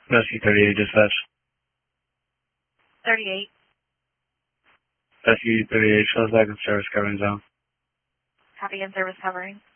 Rescue 38 dispatch. 38. Rescue 38 shows back in service covering zone. Copy in service covering.